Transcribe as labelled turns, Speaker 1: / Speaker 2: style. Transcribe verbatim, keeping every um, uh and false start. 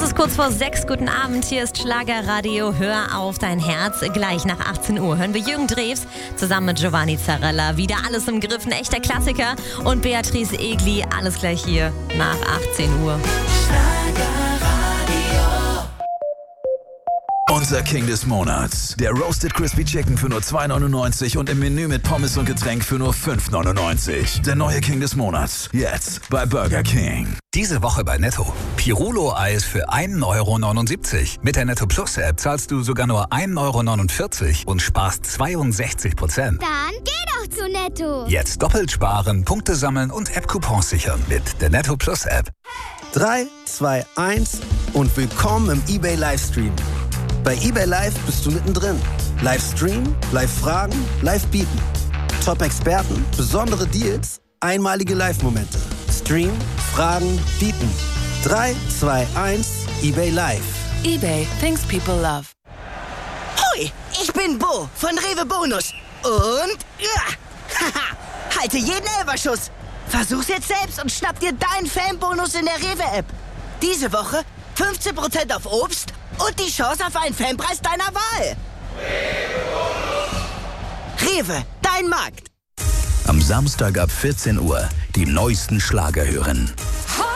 Speaker 1: ist kurz vor sechs. Guten Abend, hier ist Schlagerradio. Hör auf dein Herz. Gleich nach achtzehn Uhr hören wir Jürgen Drews zusammen mit Giovanni Zarella. Wieder alles im Griff, ein echter Klassiker. Und Beatrice Egli, alles gleich hier nach achtzehn Uhr.
Speaker 2: Unser King des Monats. Der Roasted Crispy Chicken für nur zwei neunundneunzig und im Menü mit Pommes und Getränk für nur fünf neunundneunzig. Der neue King des Monats. Jetzt bei Burger King.
Speaker 3: Diese Woche bei Netto. Pirulo-Eis für ein Euro neunundsiebzig. Mit der Netto Plus App zahlst du sogar nur ein Euro neunundvierzig und sparst zweiundsechzig Prozent.
Speaker 4: Dann geh doch zu Netto.
Speaker 3: Jetzt doppelt sparen, Punkte sammeln und App-Coupons sichern mit der Netto Plus App.
Speaker 5: drei, zwei, eins und willkommen im eBay Livestream. Bei eBay Live bist du mittendrin. Livestream, Live-Fragen, Live-Bieten. Top-Experten, besondere Deals, einmalige Live-Momente. Stream, Fragen, Bieten. drei, zwei, eins, eBay Live.
Speaker 6: eBay, things people love.
Speaker 7: Hoi, ich bin Bo von Rewe Bonus. Und ja, haha, halte jeden Elferschuss. Versuch's jetzt selbst und schnapp dir deinen Fanbonus in der Rewe-App. Diese Woche fünfzehn Prozent auf Obst und die Chance auf einen Fanpreis deiner Wahl. Rewe, dein Markt.
Speaker 2: Am Samstag ab vierzehn Uhr die neuesten Schlager hören.